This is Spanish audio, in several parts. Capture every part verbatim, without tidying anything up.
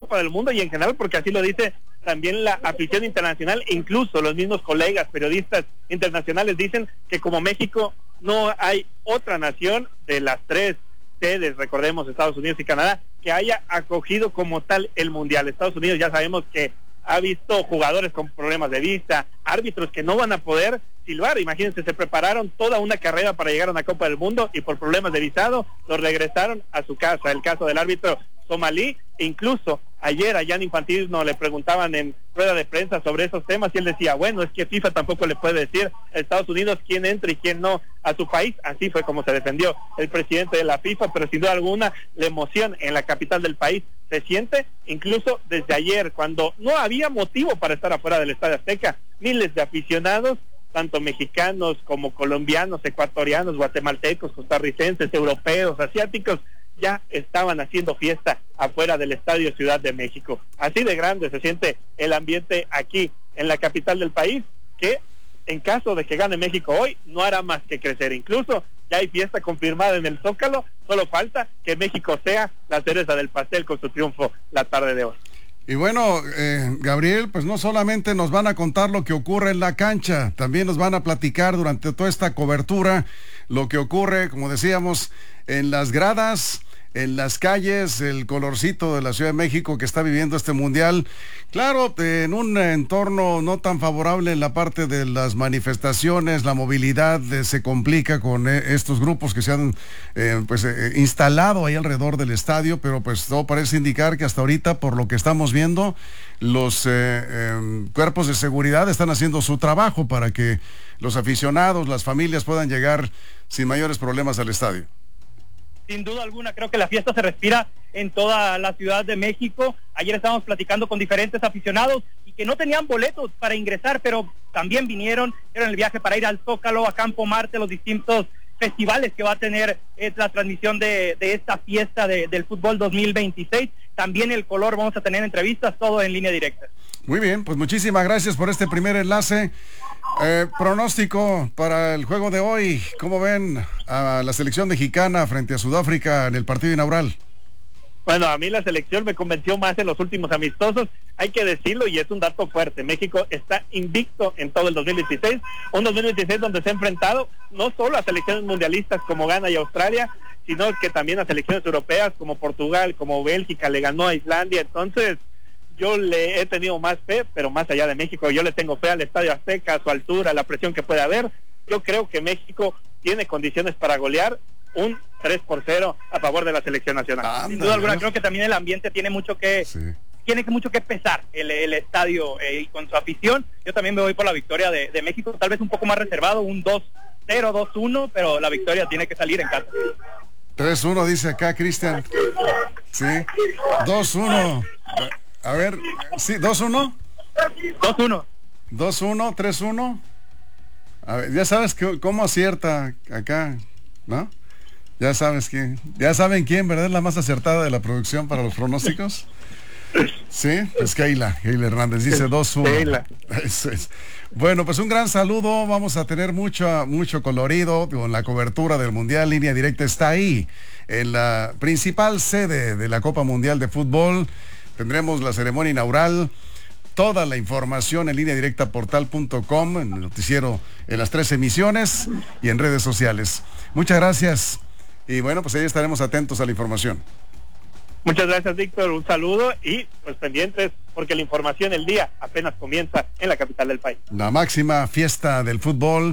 Copa del Mundo y en general porque así lo dice también la afición internacional, incluso los mismos colegas periodistas internacionales dicen que como México no hay otra nación de las tres sedes, recordemos Estados Unidos y Canadá, que haya acogido como tal el Mundial. Estados Unidos ya sabemos que ha visto jugadores con problemas de vista, árbitros que no van a poder silbar. Imagínense, se prepararon toda una carrera para llegar a una Copa del Mundo y por problemas de visado los regresaron a su casa. El caso del árbitro somalí, e incluso ayer a Gianni Infantino le preguntaban en rueda de prensa sobre esos temas y él decía, bueno, es que FIFA tampoco le puede decir a Estados Unidos quién entra y quién no a su país. Así fue como se defendió el presidente de la FIFA, pero sin duda alguna la emoción en la capital del país se siente, incluso desde ayer, cuando no había motivo para estar afuera del Estadio Azteca. Miles de aficionados, tanto mexicanos como colombianos, ecuatorianos, guatemaltecos, costarricenses, europeos, asiáticos, ya estaban haciendo fiesta afuera del Estadio Ciudad de México. Así de grande se siente el ambiente aquí en la capital del país, que en caso de que gane México hoy, no hará más que crecer. Incluso ya hay fiesta confirmada en el Zócalo, solo falta que México sea la cereza del pastel con su triunfo la tarde de hoy. Y bueno, eh, Gabriel, pues no solamente nos van a contar lo que ocurre en la cancha, también nos van a platicar durante toda esta cobertura lo que ocurre, como decíamos, en las gradas, en las calles, el colorcito de la Ciudad de México que está viviendo este mundial. Claro, en un entorno no tan favorable en la parte de las manifestaciones, la movilidad eh, se complica con eh, estos grupos que se han eh, pues eh, instalado ahí alrededor del estadio, pero pues todo parece indicar que hasta ahorita, por lo que estamos viendo, los eh, eh, cuerpos de seguridad están haciendo su trabajo para que los aficionados, las familias puedan llegar sin mayores problemas al estadio. Sin duda alguna, creo que la fiesta se respira en toda la Ciudad de México. Ayer estábamos platicando con diferentes aficionados y que no tenían boletos para ingresar, pero también vinieron, eran el viaje para ir al Zócalo, a Campo Marte, los distintos festivales que va a tener eh, la transmisión de, de esta fiesta de, del fútbol dos mil veintiséis. También el color, vamos a tener entrevistas, todo en línea directa. Muy bien, pues muchísimas gracias por este primer enlace. Eh, pronóstico para el juego de hoy, ¿cómo ven a la selección mexicana frente a Sudáfrica en el partido inaugural? Bueno, a mí la selección me convenció más en los últimos amistosos, hay que decirlo, y es un dato fuerte. México está invicto en todo el dos mil dieciséis, un dos mil veintiséis donde se ha enfrentado no solo a selecciones mundialistas como Ghana y Australia, sino que también a selecciones europeas como Portugal, como Bélgica, le ganó a Islandia. Entonces yo le he tenido más fe, pero más allá de México, yo le tengo fe al Estadio Azteca, a su altura, la presión que puede haber. Yo creo que México tiene condiciones para golear un tres por cero a favor de la selección nacional. Anda, sin duda alguna, creo que también el ambiente tiene mucho que sí. tiene que mucho que pesar el, el estadio eh, y con su afición. Yo también me voy por la victoria de, de México, tal vez un poco más reservado, un dos cero, dos uno, pero la victoria tiene que salir en casa. tres uno dice acá Cristian. Sí, dos uno. A ver, sí, dos uno. dos uno. dos uno, tres uno. A ver, ya sabes que, cómo acierta acá, ¿no? Ya sabes quién, ya saben quién, ¿verdad? Es la más acertada de la producción para los pronósticos. Sí, es Keila, Keila Hernández, dice dos uno. Eso es. Bueno, pues un gran saludo, vamos a tener mucho, mucho colorido con la cobertura del Mundial. Línea Directa está ahí, en la principal sede de la Copa Mundial de Fútbol. Tendremos la ceremonia inaugural, toda la información en línea directa portal punto com, en el noticiero, en las tres emisiones y en redes sociales. Muchas gracias. Y bueno, pues ahí estaremos atentos a la información. Muchas gracias, Víctor. Un saludo y pues pendientes porque la información el día apenas comienza en la capital del país. La máxima fiesta del fútbol,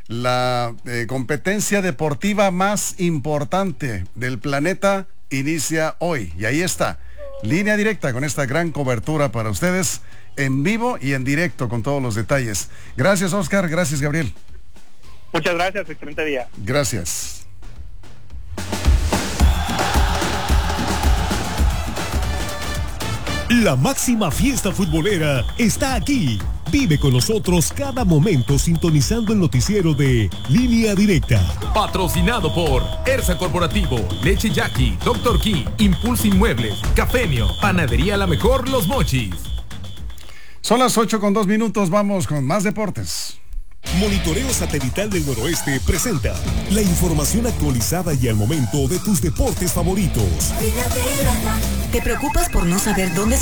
la eh, competencia deportiva más importante del planeta inicia hoy. Y ahí está. Línea Directa con esta gran cobertura para ustedes en vivo y en directo con todos los detalles. Gracias, Oscar. Gracias, Gabriel. Muchas gracias. Excelente día. Gracias. La máxima fiesta futbolera está aquí. Vive con nosotros cada momento sintonizando el noticiero de Línea Directa. Patrocinado por Ersa Corporativo, Leche Jackie, Doctor King, Impulso Inmuebles, Cafenio, Panadería La Mejor, Los Mochis. Son las ocho con dos minutos, vamos con más deportes. Monitoreo Satelital del Noroeste presenta la información actualizada y al momento de tus deportes favoritos. ¿Te preocupas por no saber dónde